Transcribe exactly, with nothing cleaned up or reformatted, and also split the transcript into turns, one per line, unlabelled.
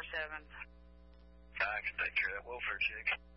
seven.
I can take care of that welfare check.